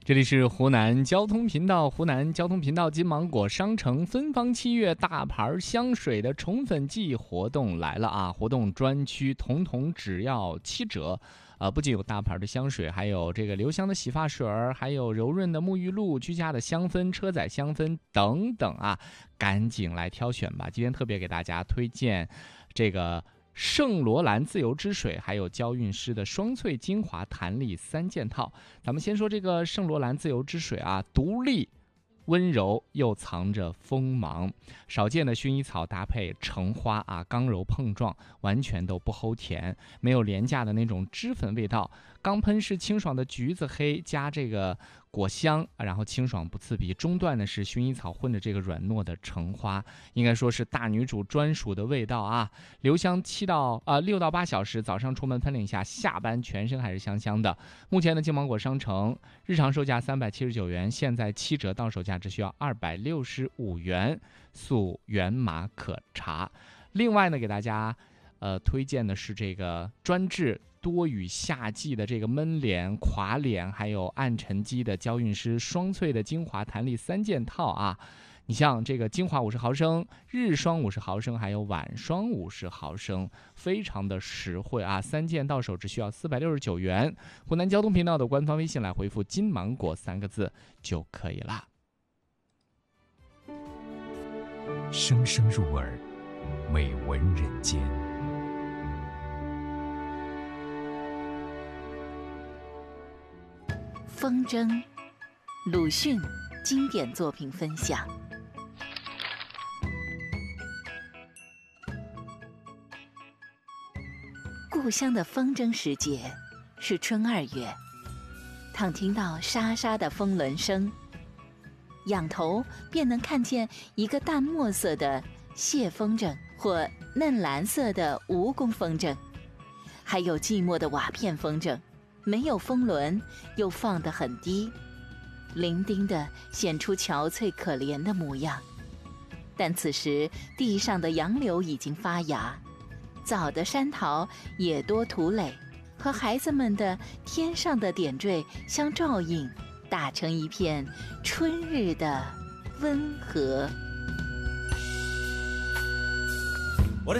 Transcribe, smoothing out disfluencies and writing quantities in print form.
这里是湖南交通频道，湖南交通频道金芒果商城芬芳7月大牌香水的宠粉季活动来了啊！活动专区统统只要7折。不仅有大牌的香水，还有这个留香的洗发水，还有柔润的沐浴露、居家的香氛、车载香氛等等啊，赶紧来挑选吧！今天特别给大家推荐这个圣罗兰自由之水，还有娇韵诗的双萃精华弹力3件套。咱们先说这个圣罗兰自由之水啊，独立温柔又藏着锋芒，少见的薰衣草搭配橙花啊，刚柔碰撞，完全都不齁甜，没有廉价的那种脂粉味道。刚喷是清爽的橘子黑加这个果香，然后清爽不刺鼻。中段呢是薰衣草混着这个软糯的橙花，应该说是大女主专属的味道啊。留香6到8小时，早上出门喷了一下，下班全身还是香香的。目前的金芒果商城日常售价379元，现在7折到手价只需要265元，溯源码可查。另外呢，给大家推荐的是这个专治多雨夏季的这个闷脸、垮脸，还有暗沉肌的娇韵诗双萃的精华弹力3件套啊。你像这个精华50毫升、日霜50毫升，还有晚霜50毫升，非常的实惠啊！3件到手只需要469元。湖南交通频道的官方微信来回复"金芒果"3个字就可以了。 声声入耳，美闻人间。 风筝，鲁迅经典作品分享。故乡的风筝时节是春2月，倘听到沙沙的风轮声，仰头便能看见一个淡墨色的蟹风筝或嫩蓝色的蜈蚣风筝，还有寂寞的瓦片风筝，没有风轮，又放得很低，伶仃地显出憔悴可怜的模样。但此时地上的杨柳已经发芽，早的山桃也多吐蕾，和孩子们的天上的点缀相照应，打成一片春日的温和。